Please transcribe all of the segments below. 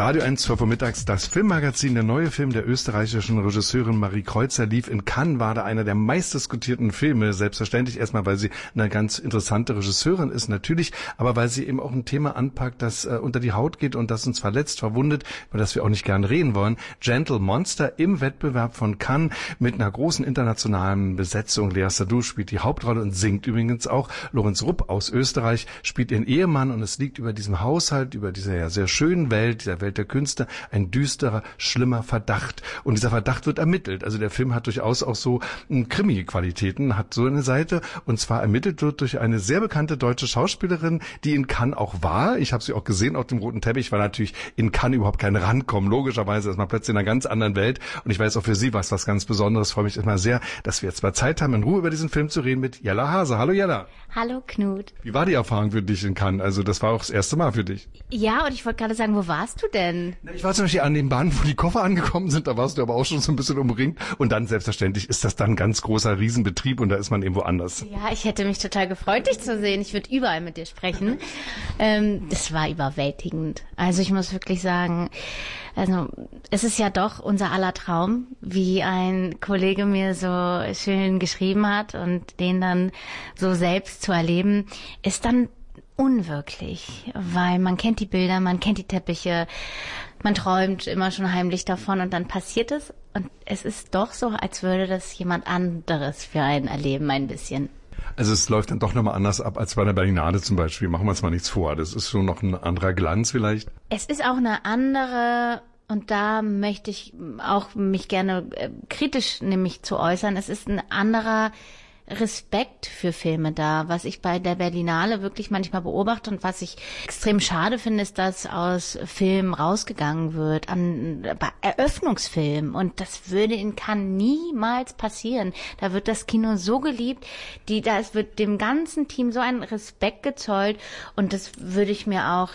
Radio 1, 12 Uhr mittags, das Filmmagazin. Der neue Film der österreichischen Regisseurin Marie Kreuzer lief in Cannes, war da einer der meistdiskutierten Filme. Selbstverständlich erstmal, weil sie eine ganz interessante Regisseurin ist, natürlich, aber weil sie eben auch ein Thema anpackt, das unter die Haut geht und das uns verletzt, verwundet, über das wir auch nicht gern reden wollen. Gentle Monster im Wettbewerb von Cannes mit einer großen internationalen Besetzung. Lea Seydoux spielt die Hauptrolle und singt übrigens auch. Lorenz Rupp aus Österreich spielt ihren Ehemann und es liegt über diesem Haushalt, über dieser ja sehr schönen Welt, dieser Welt der Künste, ein düsterer, schlimmer Verdacht. Und dieser Verdacht wird ermittelt. Also der Film hat durchaus auch so Krimi-Qualitäten, hat so eine Seite. Und zwar ermittelt wird durch eine sehr bekannte deutsche Schauspielerin, die in Cannes auch war. Ich habe sie auch gesehen auf dem roten Teppich, weil natürlich in Cannes überhaupt kein Rankommen. Logischerweise ist man plötzlich in einer ganz anderen Welt. Und ich weiß auch für Sie was ganz Besonderes. Ich freue mich immer sehr, dass wir jetzt mal Zeit haben, in Ruhe über diesen Film zu reden mit Jella Hase. Hallo Jella. Hallo Knut. Wie war die Erfahrung für dich in Cannes? Also das war auch das erste Mal für dich. Ja, und ich wollte gerade sagen, wo warst du denn? Ich war zum Beispiel an dem Bahnhof, wo die Koffer angekommen sind, da warst du aber auch schon so ein bisschen umringt. Und dann selbstverständlich ist das dann ein ganz großer Riesenbetrieb und da ist man eben woanders. Ja, ich hätte mich total gefreut, dich zu sehen. Ich würde überall mit dir sprechen. Das war überwältigend. Also ich muss wirklich sagen, also es ist ja doch unser aller Traum, wie ein Kollege mir so schön geschrieben hat, und den dann so selbst zu erleben, ist dann unwirklich, weil man kennt die Bilder, man kennt die Teppiche, man träumt immer schon heimlich davon und dann passiert es und es ist doch so, als würde das jemand anderes für einen erleben, ein bisschen. Also es läuft dann doch nochmal anders ab als bei der Berlinale zum Beispiel. Machen wir uns mal nichts vor. Das ist schon noch ein anderer Glanz vielleicht. Es ist auch eine andere, und da möchte ich auch mich gerne kritisch nämlich zu äußern, es ist ein anderer Respekt für Filme da, was ich bei der Berlinale wirklich manchmal beobachte und was ich extrem schade finde, ist, dass aus Filmen rausgegangen wird, bei Eröffnungsfilmen, und das würde in Cannes niemals passieren. Da wird das Kino so geliebt, es wird dem ganzen Team so ein Respekt gezollt, und das würde ich mir auch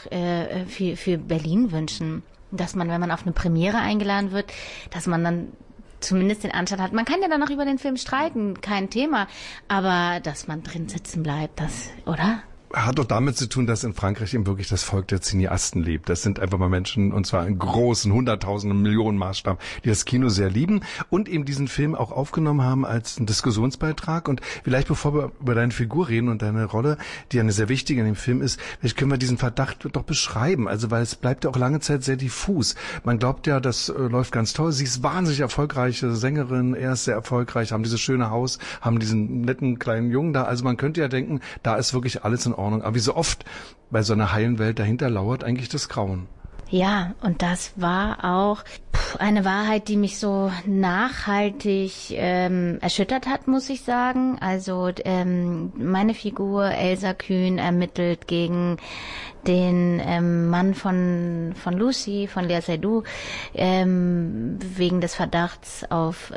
für Berlin wünschen, dass man, wenn man auf eine Premiere eingeladen wird, dass man dann zumindest den Anstand hat. Man kann ja dann noch über den Film streiten, kein Thema, aber dass man drin sitzen bleibt, das, oder? Hat doch damit zu tun, dass in Frankreich eben wirklich das Volk der Cineasten lebt. Das sind einfach mal Menschen, und zwar in großen, Hunderttausenden, Millionen Maßstab, die das Kino sehr lieben und eben diesen Film auch aufgenommen haben als einen Diskussionsbeitrag. Und vielleicht, bevor wir über deine Figur reden und deine Rolle, die eine sehr wichtige in dem Film ist, vielleicht können wir diesen Verdacht doch beschreiben. Also, weil es bleibt ja auch lange Zeit sehr diffus. Man glaubt ja, das läuft ganz toll. Sie ist wahnsinnig erfolgreiche Sängerin, er ist sehr erfolgreich, haben dieses schöne Haus, haben diesen netten kleinen Jungen da. Also man könnte ja denken, da ist wirklich alles in Ordnung. Aber wie so oft bei so einer heilen Welt dahinter lauert eigentlich das Grauen. Ja, und das war auch eine Wahrheit, die mich so nachhaltig erschüttert hat, muss ich sagen. Also meine Figur Elsa Kühn ermittelt gegen den Mann von Lucy, von Lea Seydoux, wegen des Verdachts auf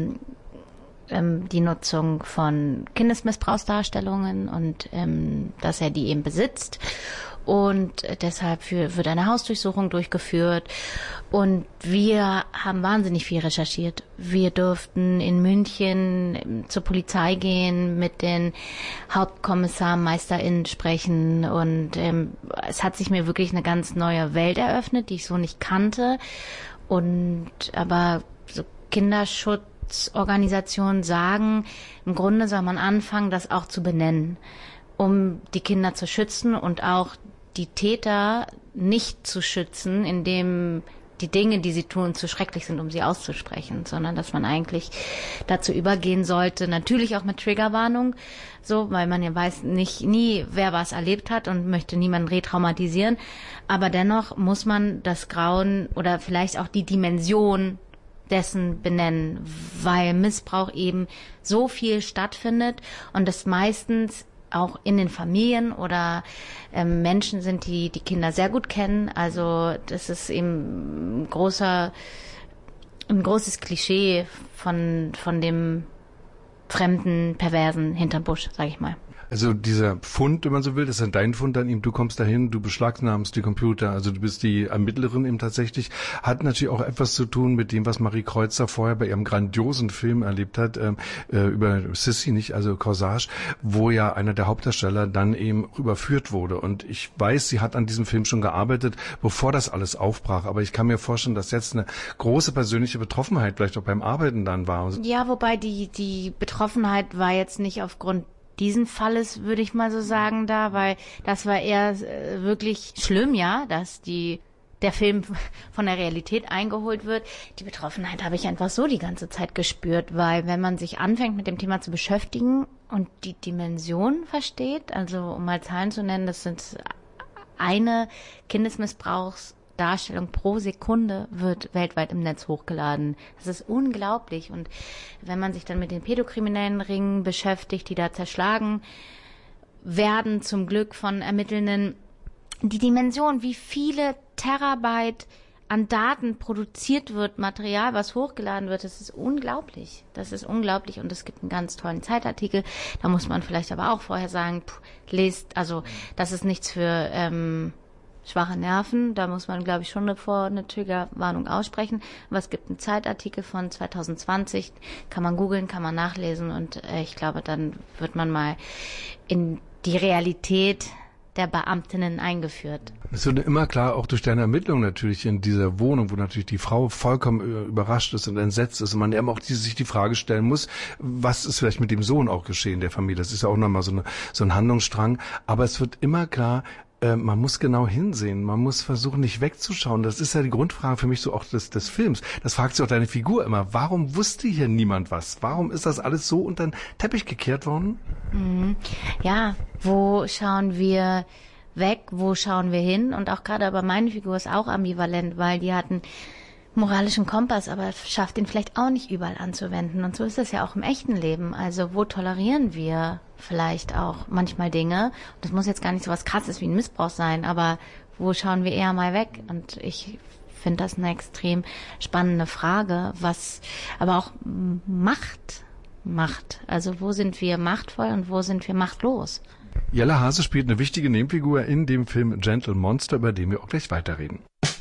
die Nutzung von Kindesmissbrauchsdarstellungen und dass er die eben besitzt. Und deshalb wird eine Hausdurchsuchung durchgeführt. Und wir haben wahnsinnig viel recherchiert. Wir durften in München zur Polizei gehen, mit den HauptkommissarmeisterInnen sprechen. Und es hat sich mir wirklich eine ganz neue Welt eröffnet, die ich so nicht kannte. Aber so Kinderschutzorganisationen sagen, im Grunde soll man anfangen, das auch zu benennen, um die Kinder zu schützen und auch die Täter nicht zu schützen, indem die Dinge, die sie tun, zu schrecklich sind, um sie auszusprechen, sondern dass man eigentlich dazu übergehen sollte, natürlich auch mit Triggerwarnung, so, weil man ja weiß nie, wer was erlebt hat und möchte niemanden retraumatisieren, aber dennoch muss man das Grauen oder vielleicht auch die Dimension dessen benennen, weil Missbrauch eben so viel stattfindet und das meistens auch in den Familien oder Menschen sind, die Kinder sehr gut kennen. Also das ist eben ein großes Klischee von dem fremden, perversen hinterm Busch, sage ich mal. Also dieser Fund, wenn man so will, das ist ja dein Fund an ihm, du kommst dahin, du beschlagnahmst die Computer, also du bist die Ermittlerin eben tatsächlich, hat natürlich auch etwas zu tun mit dem, was Marie Kreuzer vorher bei ihrem grandiosen Film erlebt hat, über Sissy, nicht, also Corsage, wo ja einer der Hauptdarsteller dann eben überführt wurde. Und ich weiß, sie hat an diesem Film schon gearbeitet, bevor das alles aufbrach, aber ich kann mir vorstellen, dass jetzt eine große persönliche Betroffenheit vielleicht auch beim Arbeiten dann war. Ja, wobei die Betroffenheit war jetzt nicht aufgrund diesen Falles, würde ich mal so sagen, da, weil das war eher wirklich schlimm, ja, dass der Film von der Realität eingeholt wird. Die Betroffenheit habe ich einfach so die ganze Zeit gespürt, weil wenn man sich anfängt mit dem Thema zu beschäftigen und die Dimension versteht, also um mal Zahlen zu nennen, das sind eine Kindesmissbrauchsdarstellung pro Sekunde wird weltweit im Netz hochgeladen. Das ist unglaublich. Und wenn man sich dann mit den pädokriminellen Ringen beschäftigt, die da zerschlagen werden, zum Glück von Ermittelnden, die Dimension, wie viele Terabyte an Daten produziert wird, Material, was hochgeladen wird, das ist unglaublich. Das ist unglaublich und es gibt einen ganz tollen Zeitartikel. Da muss man vielleicht aber auch vorher sagen, lest, also das ist nichts für schwache Nerven. Da muss man, glaube ich, schon eine Triggerwarnung aussprechen. Aber es gibt einen Zeitartikel von 2020, kann man googeln, kann man nachlesen und ich glaube, dann wird man mal in die Realität der Beamtinnen eingeführt. Es wird immer klar, auch durch deine Ermittlung natürlich in dieser Wohnung, wo natürlich die Frau vollkommen überrascht ist und entsetzt ist und man eben auch sich die Frage stellen muss, was ist vielleicht mit dem Sohn auch geschehen, der Familie. Das ist ja auch nochmal so ein Handlungsstrang. Aber es wird immer klar, man muss genau hinsehen, man muss versuchen, nicht wegzuschauen. Das ist ja die Grundfrage für mich so auch des Films. Das fragt sich auch deine Figur immer. Warum wusste hier niemand was? Warum ist das alles so unter den Teppich gekehrt worden? Ja, wo schauen wir weg, wo schauen wir hin? Und auch gerade aber meine Figur ist auch ambivalent, weil die hatten moralischen Kompass, aber schafft ihn vielleicht auch nicht überall anzuwenden. Und so ist es ja auch im echten Leben. Also wo tolerieren wir vielleicht auch manchmal Dinge? Und das muss jetzt gar nicht so was Krasses wie ein Missbrauch sein, aber wo schauen wir eher mal weg? Und ich finde das eine extrem spannende Frage, was aber auch Macht macht. Also wo sind wir machtvoll und wo sind wir machtlos? Jella Hase spielt eine wichtige Nebenfigur in dem Film Gentle Monster, über den wir auch gleich weiterreden.